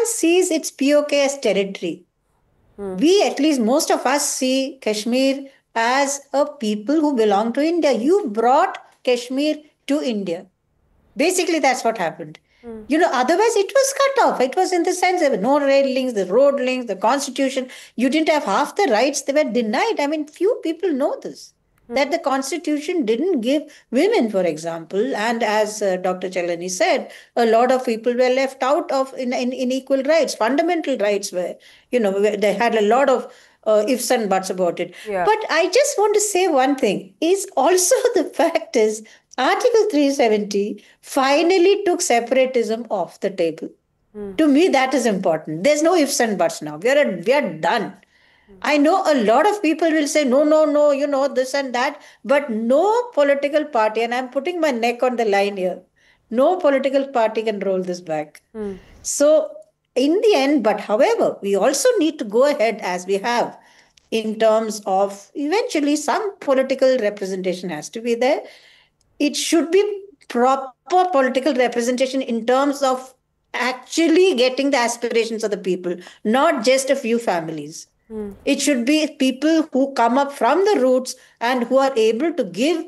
sees its POK as territory. We, at least most of us, see Kashmir as a people who belong to India. You brought Kashmir to India. Basically, that's what happened. Otherwise it was cut off. It was in the sense there were no rail links, the road links, the constitution. You didn't have half the rights. They were denied. I mean, few people know this. That the constitution didn't give women, for example, and as Dr. Chalani said, a lot of people were left out of in equal rights. Fundamental rights were, they had a lot of ifs and buts about it. Yeah. But I just want to say one thing is also the fact is Article 370 finally took separatism off the table. To me, that is important. There's no ifs and buts now. We are done. I know a lot of people will say, no, no, no, this and that, but no political party, and I'm putting my neck on the line here, no political party can roll this back. So, in the end, but however, we also need to go ahead as we have in terms of eventually some political representation has to be there. It should be proper political representation in terms of actually getting the aspirations of the people, not just a few families. It should be people who come up from the roots and who are able to give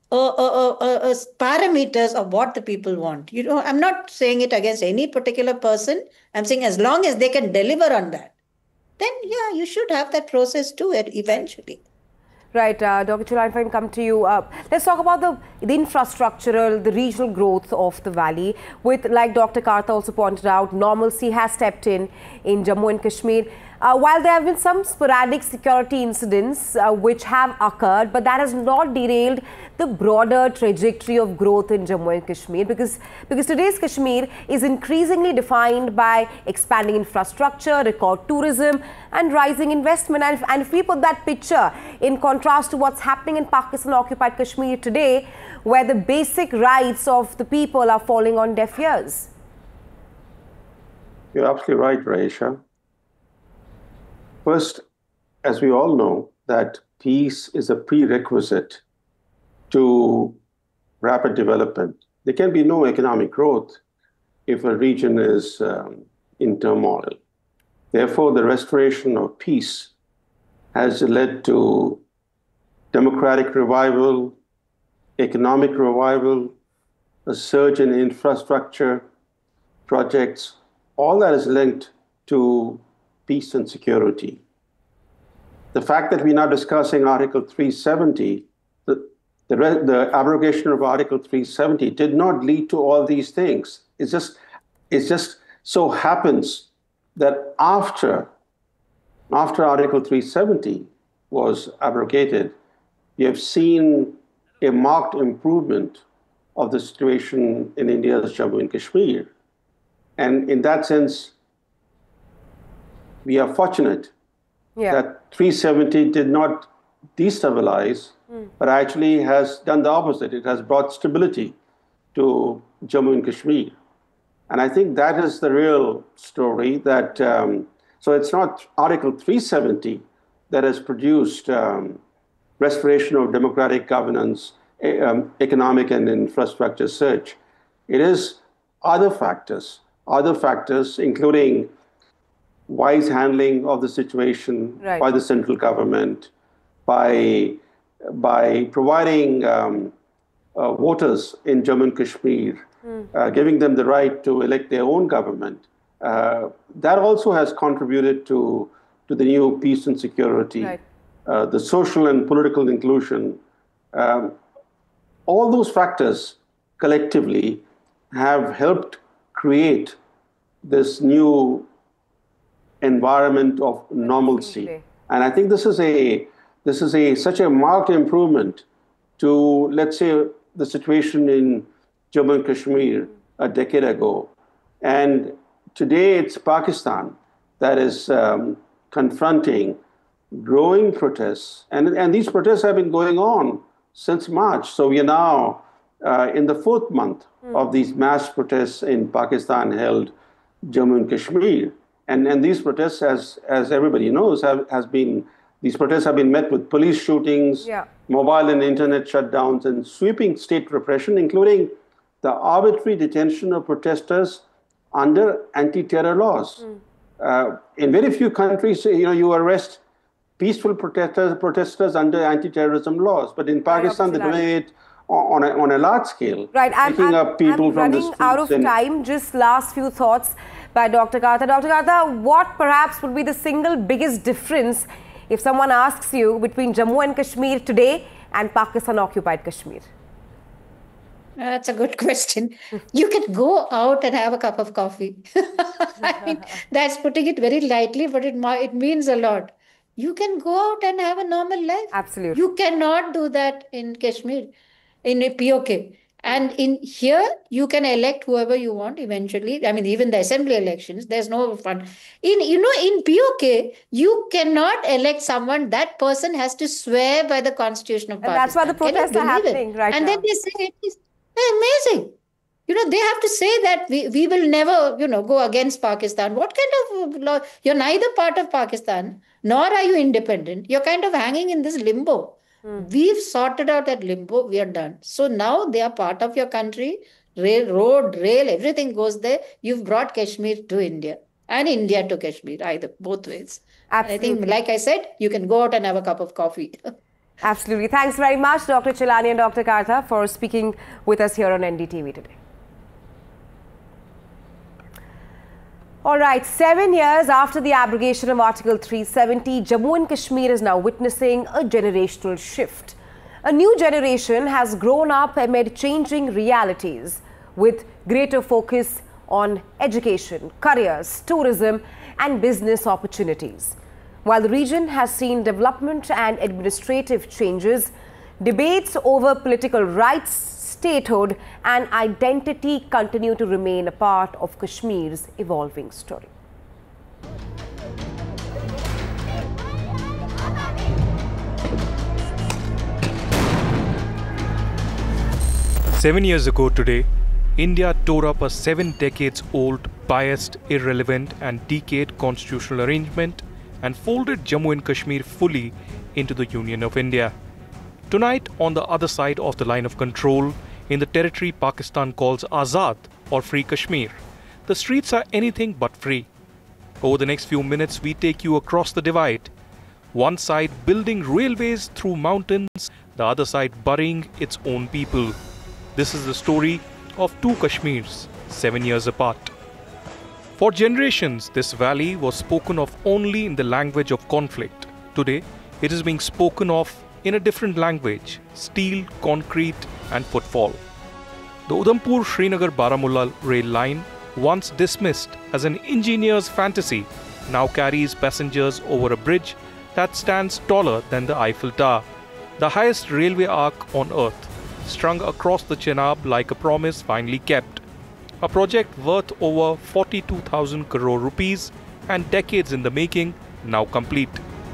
parameters of what the people want. I'm not saying it against any particular person. I'm saying as long as they can deliver on that, then yeah, you should have that process too eventually. Right, Dr. Chalani, if I can come to you. Let's talk about the infrastructural, the regional growth of the valley. With, like Dr. Karta also pointed out, normalcy has stepped in Jammu and Kashmir. While there have been some sporadic security incidents which have occurred, but that has not derailed the broader trajectory of growth in Jammu and Kashmir, because today's Kashmir is increasingly defined by expanding infrastructure, record tourism and rising investment. And if we put that picture in contrast to what's happening in Pakistan-occupied Kashmir today, where the basic rights of the people are falling on deaf ears. You're absolutely right, Raisha. First, as we all know, that peace is a prerequisite to rapid development. There can be no economic growth if a region is in turmoil. Therefore, the restoration of peace has led to democratic revival, economic revival, a surge in infrastructure projects. All that is linked to peace and security. The fact that we're now discussing Article 370, the abrogation of Article 370 did not lead to all these things. It just so happens that after Article 370 was abrogated, we have seen a marked improvement of the situation in India's Jammu and Kashmir. And in that sense, we are fortunate that 370 did not destabilize, but actually has done the opposite. It has brought stability to Jammu and Kashmir. And I think that is the real story, that so it's not Article 370 that has produced restoration of democratic governance, economic and infrastructure surge. It is other factors, including wise handling of the situation by the central government, by providing voters in Jammu and Kashmir, giving them the right to elect their own government. That also has contributed to the new peace and security, the social and political inclusion. All those factors collectively have helped create this new environment of normalcy. And I think this is such a marked improvement to, let's say, the situation in Jammu and Kashmir a decade ago. And today it's Pakistan that is confronting growing protests. And these protests have been going on since March. So we are now in the fourth month of these mass protests in Pakistan held Jammu and Kashmir. And these protests, as everybody knows, these protests have been met with police shootings, mobile and internet shutdowns, and sweeping state repression, including the arbitrary detention of protesters under anti-terror laws. In very few countries, you arrest peaceful protesters under anti-terrorism laws. But in Pakistan, they're doing it on a large scale. Right. Picking up people from the streets. Running out of time. Just last few thoughts by Dr. Karta. Dr. Karta, what perhaps would be the single biggest difference if someone asks you between Jammu and Kashmir today and Pakistan-occupied Kashmir? That's a good question. You can go out and have a cup of coffee. I mean, that's putting it very lightly, but it means a lot. You can go out and have a normal life. Absolutely. You cannot do that in Kashmir, in POK. And in here, you can elect whoever you want eventually. I mean, even the assembly elections, there's no fun. In POK, you cannot elect someone. That person has to swear by the Constitution of Pakistan. And that's why the protests are happening right now. And then they say it is amazing. They have to say that we will never, go against Pakistan. What kind of law? You're neither part of Pakistan, nor are you independent. You're kind of hanging in this limbo. We've sorted out that limbo. We are done. So now they are part of your country. Road, rail, everything goes there. You've brought Kashmir to India and India to Kashmir, either, both ways. Absolutely. I think, like I said, you can go out and have a cup of coffee. Absolutely. Thanks very much, Dr. Chilani and Dr. Karta, for speaking with us here on NDTV today. All right, 7 years after the abrogation of Article 370, Jammu and Kashmir is now witnessing a generational shift. A new generation has grown up amid changing realities with greater focus on education, careers, tourism and business opportunities. While the region has seen development and administrative changes, debates over political rights, statehood and identity continue to remain a part of Kashmir's evolving story. Seven years ago today, India tore up a 7 decades-old, biased, irrelevant and decayed constitutional arrangement and folded Jammu and Kashmir fully into the Union of India. Tonight, on the other side of the line of control, in the territory Pakistan calls Azad or Free Kashmir, the streets are anything but free. Over the next few minutes, we take you across the divide. One side building railways through mountains, the other side burying its own people. This is the story of two Kashmirs, 7 years apart. For generations, this valley was spoken of only in the language of conflict. Today, it is being spoken of in a different language: steel, concrete and footfall. The Udhampur-Srinagar-Baramulla rail line, once dismissed as an engineer's fantasy, now carries passengers over a bridge that stands taller than the Eiffel Tower, the highest railway arc on earth, strung across the Chenab like a promise finally kept. A project worth over 42,000 crore rupees and decades in the making, now complete.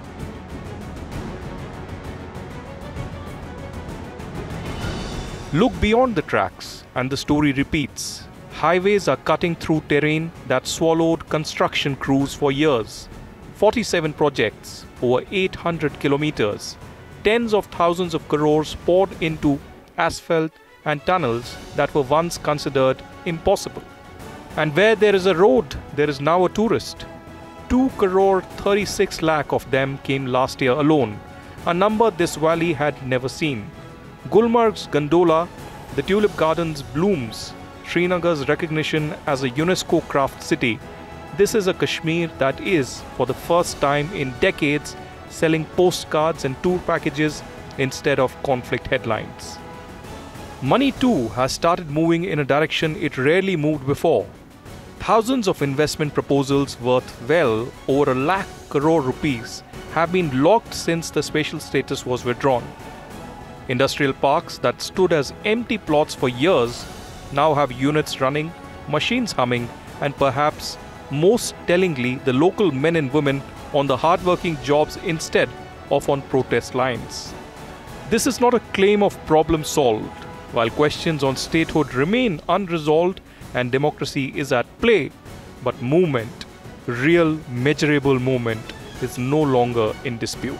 Look beyond the tracks and the story repeats. Highways are cutting through terrain that swallowed construction crews for years. 47 projects, over 800 kilometers, tens of thousands of crores poured into asphalt and tunnels that were once considered impossible. And where there is a road, there is now a tourist. 2 crore 36 lakh of them came last year alone, a number this valley had never seen. Gulmarg's gondola, the tulip gardens blooms, Srinagar's recognition as a UNESCO craft city. This is a Kashmir that is, for the first time in decades, selling postcards and tour packages instead of conflict headlines. Money too has started moving in a direction it rarely moved before. Thousands of investment proposals worth well over 1 lakh crore rupees have been locked since the special status was withdrawn. Industrial parks that stood as empty plots for years now have units running, machines humming, and perhaps most tellingly, the local men and women on the hard-working jobs instead of on protest lines. This is not a claim of problem solved. While questions on statehood remain unresolved and democracy is at play, but movement, real measurable movement, is no longer in dispute.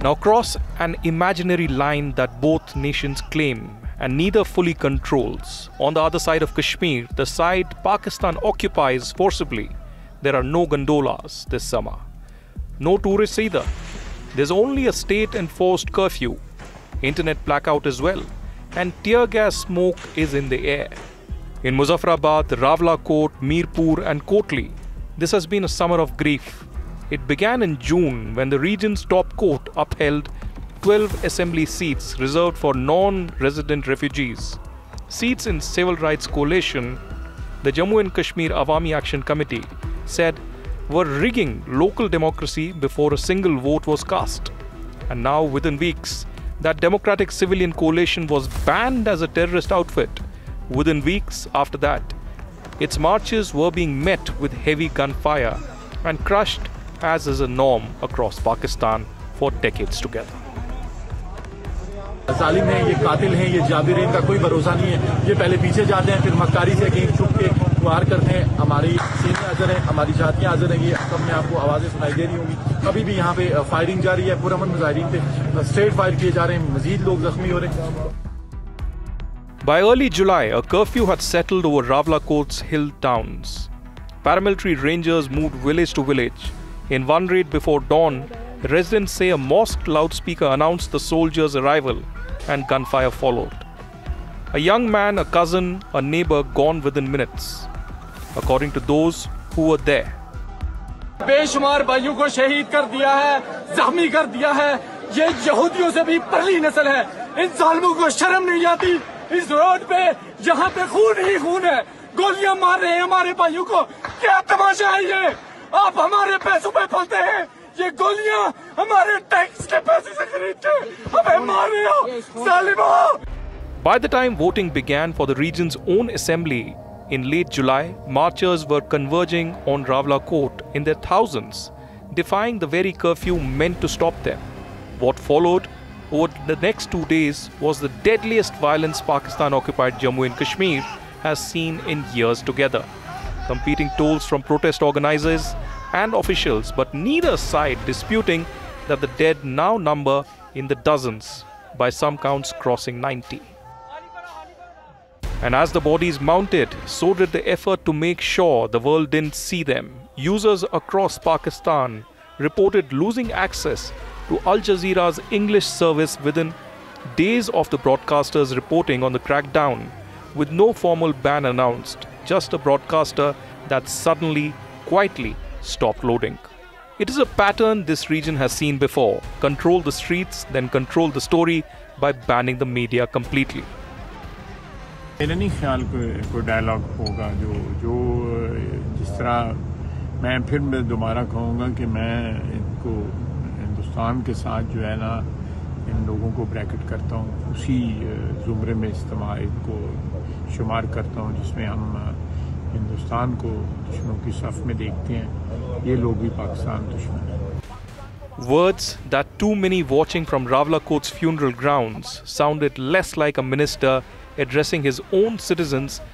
Now cross an imaginary line that both nations claim and neither fully controls. On the other side of Kashmir, the side Pakistan occupies forcibly, there are no gondolas this summer. No tourists either. There's only a state-enforced curfew, internet blackout as well, and tear gas smoke is in the air. In Muzaffarabad, Rawalakot, Mirpur and Kotli, this has been a summer of grief. It began in June when the region's top court upheld 12 assembly seats reserved for non-resident refugees. Seats in Civil Rights Coalition, the Jammu and Kashmir Awami Action Committee, said were rigging local democracy before a single vote was cast. And now, within weeks, that Democratic Civilian Coalition was banned as a terrorist outfit. Within weeks after that, its marches were being met with heavy gunfire and crushed as is a norm across Pakistan for decades together. जालिम हैं, ये कातिल हैं, ये जाबिर हैं, इनका कोई भरोसा नहीं है। ये पहले पीछे जाते हैं, फिर मक्कारी से कहीं छुप के वार करते हैं। हमारी सीनें हाजिर हैं, हमारी छातियां हाजिर हैं, ये सब में आपको आवाज़ें सुनाई दे रही होंगी। अभी भी यहाँ पे फायरिंग जारी है, पुरअमन मुजाहिरीन पे स्ट्रेट फायर किए जा रहे हैं, मजीद लोग जख्मी हो रहे हैं। By early July, a curfew had settled over Rawalakot's hill towns. Paramilitary rangers moved village to village. In one raid before dawn, residents say a mosque loudspeaker announced the soldiers' arrival and gunfire followed. A young man, a cousin, a neighbor gone within minutes, according to those who were there. बेशुमार भाइयों को शहीद कर दिया है, जख्मी कर दिया है। ये यहूदियों से भी परली नस्ल है। इन जालिमों को शर्म नहीं आती। इस रोड पे यहाँ पे खून ही खून है, गोलियां मार रहे हैं हमारे भाइयों को। क्या तमाशा है ये? आप हमारे पैसों पे पलते हैं, ये गोलियां हमारे टैक्स के पैसे से खरीदते हैं, हमें मार रहे हो जालिमों। By the time voting began for the region's own assembly in late July, marchers were converging on Rawalakot in their thousands, defying the very curfew meant to stop them. What followed over the next 2 days was the deadliest violence Pakistan-occupied Jammu and Kashmir has seen in years together. Competing tolls from protest organizers and officials, but neither side disputing that the dead now number in the dozens, by some counts crossing 90. And as the bodies mounted, so did the effort to make sure the world didn't see them. Users across Pakistan reported losing access to Al Jazeera's English service within days of the broadcasters reporting on the crackdown, with no formal ban announced, just a broadcaster that suddenly, quietly stopped loading. It is a pattern this region has seen before: control the streets, then control the story by banning the media completely. मेरा नहीं ख्याल कोई dialogue होगा जो जिस तरह मैं फिर दोबारा कहूँगा कि मैं इनको हिंदुस्तान के साथ जो है ना इन लोगों को ब्रैकेट करता हूँ, उसी ज़ुमरे में इस्तेमाल इनको शुमार करता हूँ जिसमें हम हिंदुस्तान को दुश्मनों की सफ़ में देखते हैं। ये लोग भी पाकिस्तान दुश्मन हैं। Words that too many watching from Rawalakot's funeral grounds sounded less like a minister addressing his own citizens